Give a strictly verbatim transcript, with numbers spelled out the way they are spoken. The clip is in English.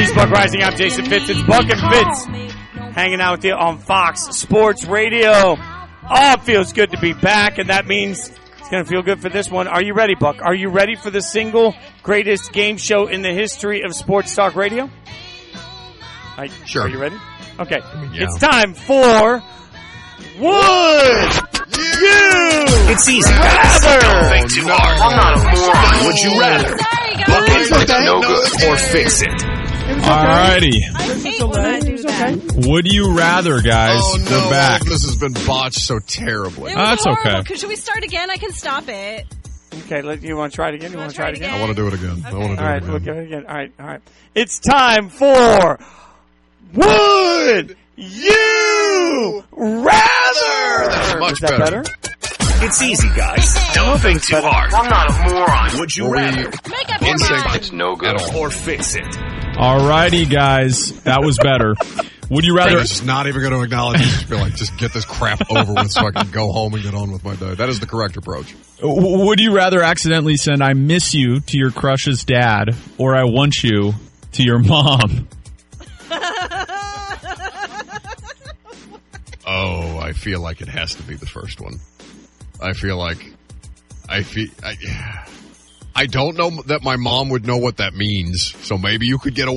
It's Buck Rising. I'm Jason Fitz. It's Buck and Fitz hanging out with you on Fox Sports Radio. Oh, it feels good to be back, and that means it's going to feel good for this one. Are you ready, Buck? Are you ready for the single greatest game show in the history of sports talk radio? I, sure. Are you ready? Okay. I mean, yeah. It's time for Would You It's easy. Rather. Don't think too hard. I'm not a moron. Would you rather? Bucket okay. it's no good or fix it. Alrighty. I hate when I do that. Would you rather, guys? Oh, no. We're back. This has been botched so terribly. It Oh, was that's horrible. okay. Could, should we start again? I can stop it. Okay, let, you want to try it again? You, You want to try it again? I want to do it again. I want to do All right, it we'll again. give it again. All right, all right. It's time for Would You Rather? That's much Is that better. better? It's easy, guys. Don't think too hard. I'm not a moron. Would you Were we rather? Make up in your sync? mind. It's no good At all. or fix it. Alrighty, guys. That was better. Would you I'm rather? just not even going to acknowledge it. Just be like, just get this crap over with so I can go home and get on with my day. That is the correct approach. w- Would you rather accidentally send "I miss you" to your crush's dad, or "I want you" to your mom? Oh, I feel like it has to be the first one. I feel like I feel I, I don't know that my mom would know what that means. So maybe you could get away